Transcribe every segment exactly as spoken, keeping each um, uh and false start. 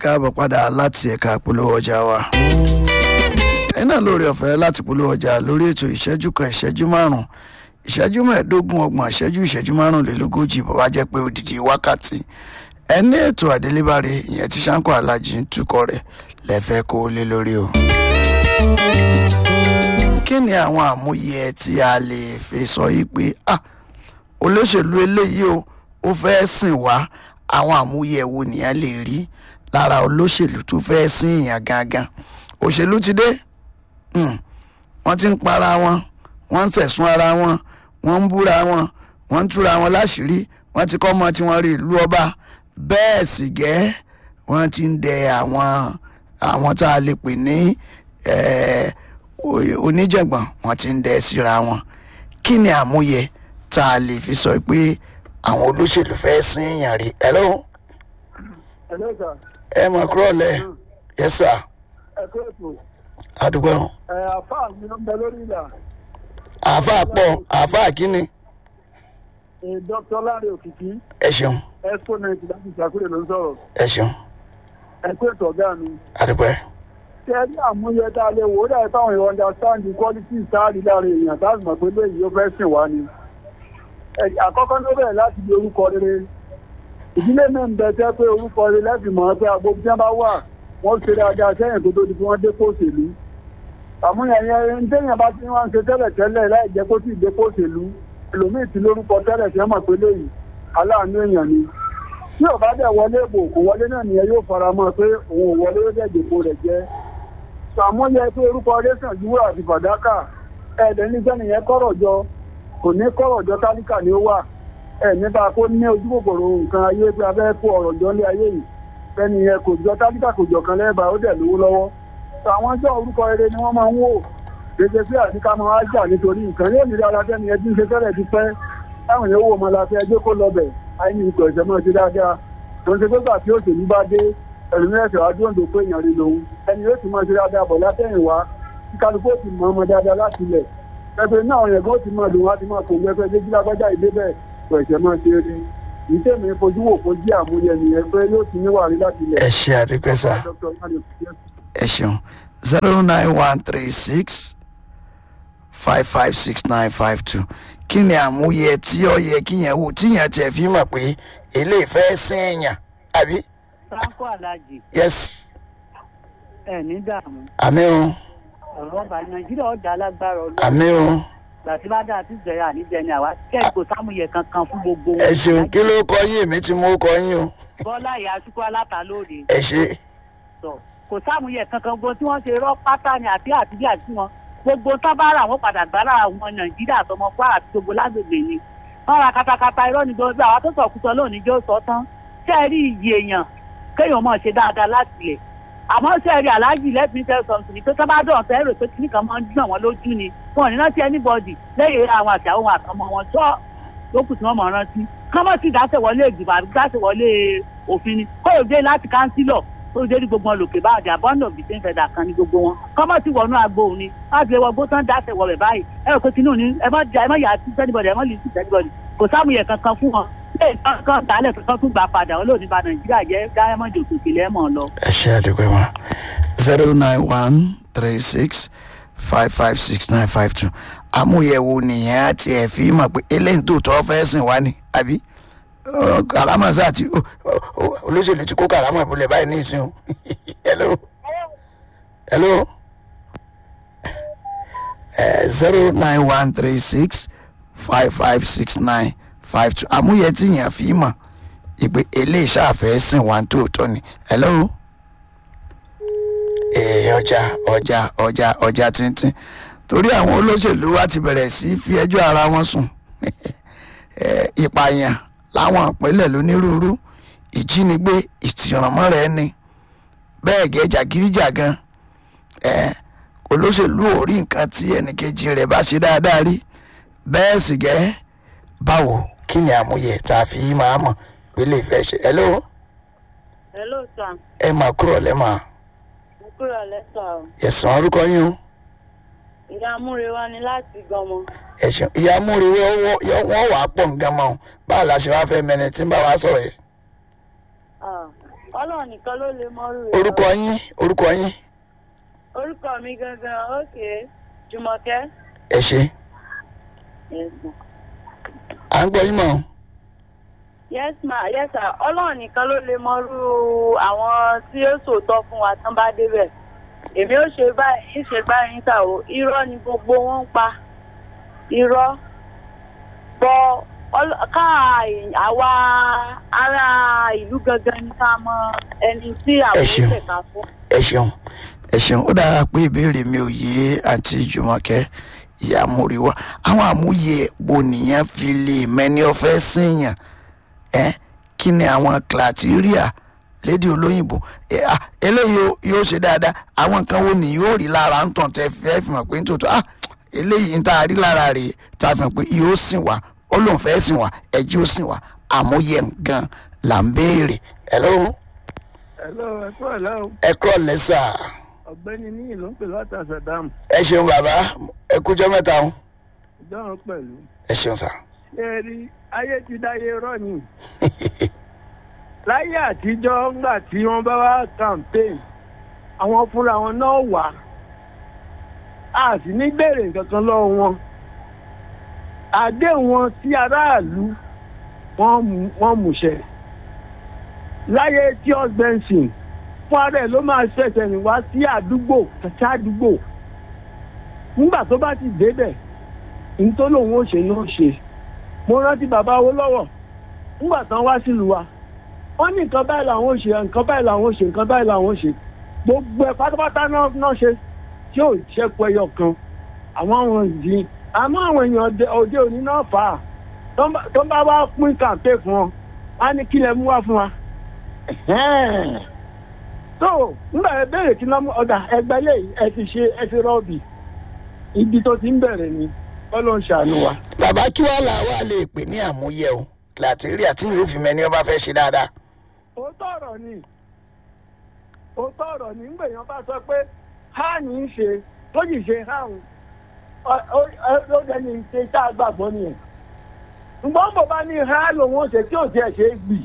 káàbọ̀ padà láti ẹ̀ka polówó ọjà wa. ẹ̀yin náà lórí ọ̀fẹ́ láti polówó ọjà lórí ètò ìṣẹ́jú kan ìṣẹ́jú márùn-ún ìṣẹ́jú mẹ́ẹ̀ẹ́dógún ọgbọ̀n ìṣẹ́jú ìṣẹ́jú márùnlélógójì bó bá jẹ́ pé odidi wákàtí ẹni ètò àdélébáre ìyẹn tí Ṣáńkó Aláàjì ń tukọ̀ rẹ̀ lẹ́fẹ̀ẹ́ kó lé lórí o. kí ni àwọn àmúyẹ tí a lè fi sọ yìí pé ah olóṣèlú eléyìí o ó fẹ́ sìn wá, àwọn àmúyẹ wo nìyẹn lè rí lára olóṣèlú tó fẹ́ sìn èèyàn gangan? òṣèlú ti dé, wọ́n ti ń para wọn, wọ́n ń sẹ̀sùn ara wọn, wọ́n ń búra wọn, wọ́n ń túra wọn láṣìírí, wọ́n ti kọ́ ọmọ tí wọ́n rí ìlú ọba, bẹ́ẹ̀ sì gẹ́ wọ́n ti ń dẹ àwọn àwọn tá a lè pè ní oníjàngbọ̀n, wọ́n ti ń dẹ síra wọn. kí ni àmúyẹ tá a lè fi sọ pé àwọn olóṣèlú fẹ́ sìn èèyàn rí? hello. hello sir. ẹ mọ̀ kúrò lẹ̀. yes sir. ẹ kúrò tó. àdúgbò. ẹ àfáà mi ló ń bẹ lórí ìlà. àáfàá pọ̀ àáfàá kínni. ẹ dr Lanre Òkìkí. ẹ ṣeun. exponent láti ìṣàkúrẹ́ ló ń sọ̀rọ̀. ẹ ṣeun. ẹ kúrò tó ọ̀gá mi. àdúgbò. ṣé ẹ ní àmúyẹ tá a lè wò ó dàbí táwọn èèyàn understand the quality sáàrì láàrin èèyàn táwọn mọ̀ pé léyìí ó fẹ́ sìn wá ni. àkọ́kọ́ ló bẹ̀rẹ̀ láti di orúkọ rere. ìdílé mi ń bẹ tẹ́ pé orúkọ rere lẹ́sìn mọ́ pé agbóhùn tí wọ́n bá wà wọ́n ṣe dáadáa sẹ́yìn tó tó di fún wọn dé pòṣèlú. àmúyẹ yẹn ń téèyàn bá ti wọ́n ṣe tẹ́lẹ̀ tẹ́lẹ̀ láì jẹ́ kó sì dé pòṣèlú ẹlòmíì ti lórúkọ tẹ́lẹ̀ tí wọ́n mọ̀ pé léyìí aláàánú èèyàn ni. tí ò bá dẹ̀ wọlé ìbò kò wọlé náà nìyẹn yóò fara mọ́ pé òun ò wọlé ó dẹ̀ dèpo rẹ̀ jẹ́. àmúyẹ pé orúkọ rẹ̀ sàn ju wúrà àti fàdákà ẹ̀ẹ́dẹ̀ ní sẹ́niyẹn kọ́rọ̀ jọ kò ní kọ́rọ̀ jọ tálíkà ni ó wà ẹ̀ nípa kó ní ojú kòkòrò nǹkan ayé pé abẹ́ kó ọ̀rọ̀ jọ lé ayé yìí ẹni yẹn kò jọ tálíkà kò jọ kan lẹ́ẹ̀bà ó dẹ̀ lówó lọ́wọ́. àwọn ọjọ́ orúkọ rere ni wọ́n máa ń wò gbèsè sí àdíkà máa ń jà nítorí nǹkan yóò ní dáadáa tẹ́ni ẹbí ń ṣe tẹ́lẹ̀ ti pẹ́ táwọn yóò wò ọmọ la fẹ́ ẹjọ́ kó lọ bẹ̀ àìní ikọ̀ ẹ̀sẹ̀ máa ṣe dáadáa tó ń ṣe pé gbà tí òṣèlú bá dé ẹlòmíràn ẹ̀sẹ̀ wá dúró ń dò pé èèyàn rí lòun ẹni yóò ti máa ṣe dáadáa bọ̀ látẹ̀yìn wá kí kálukú ó ti mọ ọmọ dáadáa láti ilẹ̀ ẹgbẹ́ náà àwọn ẹ̀gbọ́n ti máa lò wọ́n á ti máa kò gbẹ́fẹ́ dé jílágbájá ìdé bẹ́ẹ̀ pọ̀ ẹ̀sẹ̀ máa ṣe rí ìtẹ̀mí fojú wò kó jí àmúyẹ nìyẹn pé yóò ti níwà rí láti ilẹ̀. ẹ ṣe àdúpẹ́ sá. ẹ ṣeun zero nine one three six five five six nine five two. kí ni àmúyẹ tí ó yẹ kí yẹn wò tí yẹn tiẹ̀ fi mọ̀ pé eléyìí fẹ́ sìn èèyàn àbí? Ṣáńkó Aláàjì. yes. ẹ ní dààmú. àmín o. ọ̀rọ̀ ọba Nàìjíríà ọjà alágbára ọlọ́run. àmín o. láti bá dáa tí ìjẹyà níjẹ ni àwa kẹ́ẹ̀ kò sámúyẹ kankan fún gbogbo wọn. ẹ ṣeun kí ló kọ yín èmi tí mo kọ yín o. Bọ́lá ìyá Ṣúkú aláta lóde. ẹ ṣe. kò sámúyẹ kankan gbogbo tí wọ́n ṣe rọ́ pátá ni àti àti bí àti wọn gbogbo tábàárà wọn padà gbára àwọn Nàìjíríà àtọmọ Kwara àti gbogbo lágbègbè ni wọn ra katakata irọ́ ní gbogbo àwọn tó sọkúsọ lónìí jẹ́ òsọ tán ṣé ẹ rí iyì èèyàn kéèyàn mọ̀ ṣe dáadáa láti lẹ̀ àmọ́ ṣé ẹ rí Aláàjì let me tell something ni pé sábàdàn fẹ́ rò pé kíníkan máa ń dùn àwọn lójú ni wọn ò ní rántí anybody lẹ́yìn àwọn àti àwọn àtọmọ wọn tó lókù tí wọ́n mọ̀ rántí kọ́mọ́ sì dáṣẹ̀ wọlé ìgbìmọ̀ àti dáṣẹ̀ wọlé òfin ni kó o dé láti kánsílọ̀ tó dé ní gbogbo wọn lòkè báàdì àbọ̀nà òbí tẹ́ ń fẹ́dà kan ní gbogbo wọn kọ́mọ́ sì wọnú agbo òní láti lè wọ gbó tán dáṣẹ̀ wọ bẹ̀ báyìí ẹ rò pé tinú ni ẹ má yà á sí sẹ́nibọ̀dì ẹ má lè sí sẹ́nibọ̀dì kò sámúyẹ kankan fún wọn lẹ́yìn kan tálẹ̀ kankan tún gbà padà wọn lónìí ba Nàìjíríà jẹ́ dáyámọ́dì òkùnkùn lẹ́mọ̀ lọ. ẹ ṣe àdúgbò ma zero nine one three six five five six nine five two. àmúyẹ̀wò nìyẹn àti ẹ̀ fi mọ̀ pé eléyìí tó tọ́ fẹ́ sìn wá ni àbí karama sáà ti olóṣèlú ti kó karama ìbúlẹ̀ báyìí ní ìsìn o. hello hello zero nine one three six five five six nine five two. àmúyẹ tí yẹn fi mọ̀ ìpè eléyìí ṣàfẹ́ sìn wá tó tọ́ ni. hello ee ọjà ọjà ọjà ọjà tíntín torí àwọn olóṣèlú wa ti bẹ̀rẹ̀ sí fi ẹjọ́ ara wọn sùn ìpààyàn láwọn ìpínlẹ̀ lónírúurú ìjínigbé ìtìrànmọ́ra ẹni bẹ́ẹ̀ gẹ́ jàgídíjàgan olóṣèlú ò rí nǹkan tí ẹnìkejì rẹ̀ bá ṣe dáadáa rí bẹ́ẹ̀ sì gẹ́ báwo kí ni àmúyẹ tá a fi máa mọ̀ pé lè fẹ́ ṣe. hello. hello sir. ẹ máa kúrò lẹ́mọ̀. mo kúrò lẹ́sọ̀ o. ẹ̀sán orúkọ yín o. ìyá amúrewá ni láti Gánmọ. ẹ̀sùn ìyá amúrewá wọ́n wà á pọ̀ nǹkan mọ́ báwo la ṣe wá fẹ́ mẹ́ni tí ń bá wa sọ̀rọ̀ yìí. Ọlọ́run nìkan ló lè mọ́rú rẹ̀. orúkọ yín orúkọ yín. Orúkọ mi gangan, ókè, Jùmọ̀kẹ́. ẹ ṣe à ń gbọ́ yín mọ́. Yes ma, yes sir. Ọlọ́run nìkan ló lè mọ́rú àwọn tí ó sòótọ́ fún wa tán bá débẹ̀. Èmi ó ṣe báyìí, ṣe báyìí ta o. Irọ́ ni gbogbo wọn ń pa. Irọ́. Bọ́ ká àwa ará ìlú gangan ní ká mọ ẹni tí àwọn ó tẹ̀ka fún. ẹ ṣeun ẹ ṣeun ó dára pé ìbéèrè mi ò yé àǹtí Jùmọ̀kẹ́ ìyá Múríwá àwọn àmúyẹ wo nìyẹn fi lè mẹ́ni ọ̀fẹ́ síyàn ẹ kí ni àwọn criteria lédè olóyìnbó ẹ à eléyìí yóò ṣe dáadáa àwọn nǹkan wo ni yóò rí lára ń tàn tẹ fẹ́ fi mọ̀ pé nítòótọ́ ah eléyìí ń tá a rí lára rẹ̀ tá a fi hàn pé yóò sìn wá ó lóun fẹ́ sìn wá ẹjí ó sìn wá àmúyẹ gan là ń béèrè. hello. hello ẹ kú ẹ̀ lẹ́wọ̀n. ẹ kúrò lẹ́sà. ọ̀gbẹ́ni ní ìlú ń pè láti àṣàdámù. ẹ ṣeun bàbá ẹ kújọ́ mẹ́ta o. ìjọ́run pẹ̀lú. ẹ ṣeun sà. ṣé ẹ rí ayé ti dáyé rọ́ ni. láyé àtijọ́ ńgbà tí wọ́n bá wá campaign àwọn fúnra wọn náà wà á sì ní béèrè nǹkan kan lọ́wọ́ wọn àdéhùn wọn sí aráàlú wọ́n múṣẹ láyé tí ọ̀gbẹ́nsìn fún ara ẹ̀ ló máa ṣẹ̀ṣẹ̀ rìn wá sí àdúgbò kàtà àdúgbò nígbà tó bá ti débẹ̀ ní tó lòun ó ṣe ló ṣe mo rántí bàbá Awólọ́wọ̀ nígbà tán wá sílùú wa wọ́n ní nǹkan báyìí làwọn ò ṣe nǹkan báyìí làwọn ò ṣe nǹkan báyìí làwọn ò ṣe gbogbo ẹ̀ pátápátá náà ṣe tí ò ṣẹ́kù ẹyọ kan àwọn àwọn ìdí àmọ́ àwọn èèyàn òde òní náà fà á tó ń bá wá pín kàǹpé fún wọn á ní kílẹ̀ mú wá fún wa. tó nígbà yẹn béèrè kí lọ́mú ọ̀dà ẹgbẹ́ lè ẹ ti ṣe ẹ ti rọ́ọ̀bì ibi tó ti ń bẹ̀rẹ̀ ni Ọlọ́run ṣàánú wa. bàbá kí wàá là wà lè pè ní àmúyẹ o láti rí àti yóò fi mẹ́ni ọba fẹ́ ṣe dáadáa. òótọ́ ọ̀rọ̀ ni òótọ́ ọ̀rọ̀ ni nígbà èèyàn bá sọ pé ha ní í ṣe tó yìí ṣe háhùn ó dẹni ṣe tá a gbàgbọ́ nìyẹn ṣùgbọ́n bò bá ní ha lòun ó ṣe tí ò tiẹ̀ ṣe é gbì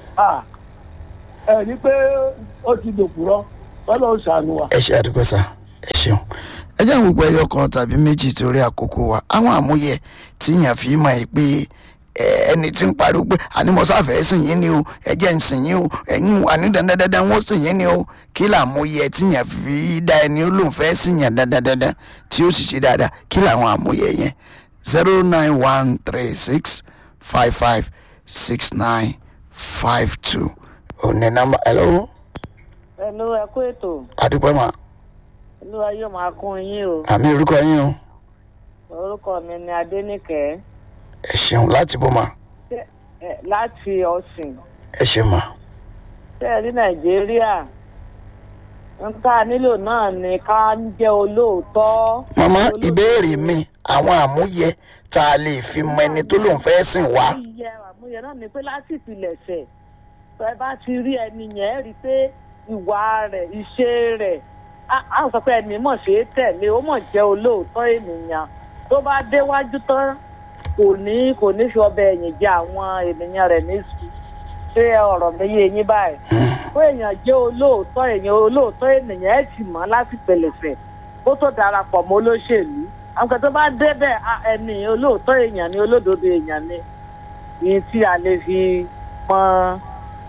ẹ ní pé ó ti dòkúrọ́ Ọlọ́run ṣàánú wa. ẹ ṣe àdúgbò sá ẹ ṣeun ẹ jẹ́ gbogbo ẹyọ kan tàbí méjì torí àkókò wa àwọn àmúyẹ tí yàn fi mọ̀ ẹ́ pé ẹni tí ń pariwo pé ànímọ̀sáfẹ́ sìn yín ni o ẹjẹ́ ń sìn yín o ẹ̀yìn àní dandandandan wọ́n sìn yín ni o kí làmúyẹ tí yàn fi dá ẹni ó lóun fẹ́ sìn yàn dandandandan tí ó sì ṣe dáadáa kí làwọn àmúyẹ yẹn zero nine one three six five five six nine five two òní nọ́mbà hello. Hello, ẹ kú ètò. àdúgbò mà. Olúwa yóò máa kún yín o. àmì orúkọ yín o. Orúkọ mi ni Adéníkẹ́. ẹ ṣeun láti bó ma. láti Ọ̀sìn. ẹ ṣe ma. bẹ́ẹ̀ ní Nàìjíríà nǹkan nílò náà ni ká ń jẹ́ olóòótọ́. màmá ìbéèrè mi àwọn àmúyẹ tá a lè fi mọ ẹni tó lóun fẹ́ sìn wá. àmúyẹ àmúyẹ náà ni pé láti ìpìlẹ̀ṣẹ̀ ẹ bá ti rí ẹni yẹn rí pé ìwà rẹ̀ ìṣe rẹ̀ á sọ pé ẹni mọ̀ ṣe é tẹ̀lé ó mọ̀ jẹ́ olóòótọ́ ènìyàn tó bá déwájú tán kò ní kò ní fi ọbẹ̀ ẹ̀yìn jẹ àwọn ènìyàn rẹ̀ ní sùn ṣé ọ̀rọ̀ mi yé yín báyìí. kó èèyàn jẹ́ olóòótọ́ èèyàn olóòótọ́ ènìyàn ẹ̀ sì mọ́ láti pẹ̀lẹ̀fẹ̀ kó tó darapọ̀ mọ́ olóṣèlú àwọn kan tó bá débẹ̀ ẹni olóòótọ́ èèyàn ni olódodo èèyàn ni ní tí a lè fi mọ́.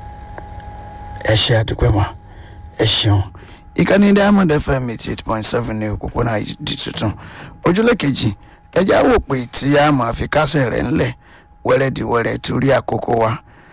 ẹ ṣe àdúpẹ́ mọ́ ẹ ṣeun ìkànnì Diamond F M eighty eight point seven ní òpópónà di tuntun ojúlé kejì ẹjẹ́ àwò pé tí a máa fi kásẹ̀ rẹ̀ ńlẹ̀ wẹ́rẹ́díwẹ́rẹ́ torí àkókò wa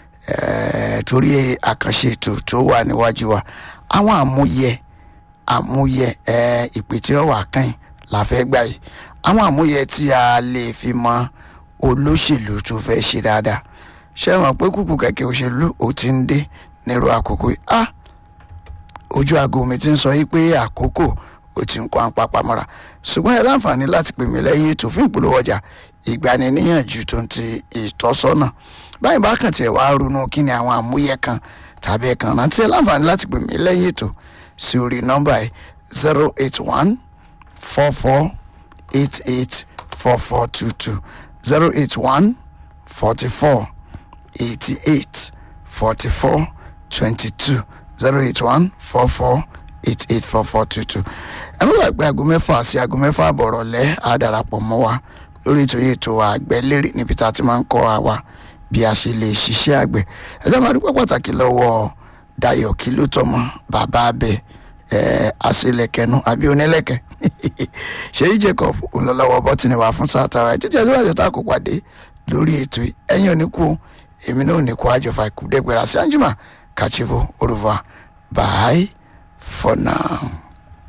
torí àkànṣe ètò tó wà níwájú wa àwọn àmúyẹ àmúyẹ ìpè tí ó wà kàn la fẹ́ gbà yìí àwọn àmúyẹ tí a lè fi mọ olóṣèlú tó fẹ́ ṣe dáadáa ṣé mọ̀ pé kúkú kẹ̀kẹ́ òṣèlú ò ti ń dé nírú àkókò yìí ah ojú aago mi ti ń sọ yìí pé àkókò ó ti ń kó àpapọ̀ mọ́ra ṣùgbọ́n ẹ láǹfààní láti pè mí lẹ́yìn ètò fún ìpolówó ọjà ìgbaniníyànjú tó ń ti ìtọ́sọ́nà báyìí bá kàn tiẹ̀ wá ronú kí ni àwọn àmúyẹ kan tàbí ẹ̀kan rántí ẹ láǹfààní láti pè mí lẹ́yìn ètò sí orí nọ́mbà yìí zero eight one four four eight eight four four two two zero eight one forty four eighty eight forty four twenty two zero eight one four four eight eight four four two two. ẹ mú wàá gbé aago mẹ́fà sí aago mẹ́fà àbọ̀rọ̀ lẹ́ àdàràpọ̀ mọ́ wa lórí ètò yìí ètò àgbẹ̀lérè níbi tá a ti máa ń kọ́ wa bí a ṣe lè ṣiṣẹ́ àgbẹ̀. ẹ jẹ́ máa dúpẹ́ pàtàkì lọ́wọ́ Dayọ̀ Kílótọ́mọ bàbá abẹ ẹ̀ àṣelẹ̀kẹ̀nu àbí onílẹ̀kẹ̀ Ṣèyí Jacob olólọ́wọ́ bọ́tìnì wà fún sáà tàwa ẹ̀ títí ẹjọ́ àjọta kò pàdé lórí ètò yìí ẹ̀yìn oníkù èmi náà oníkù àjọfà ìkú dẹ́gbẹ̀rẹ̀ àṣẹ àǹjùmá kàchívo orúva bye for now.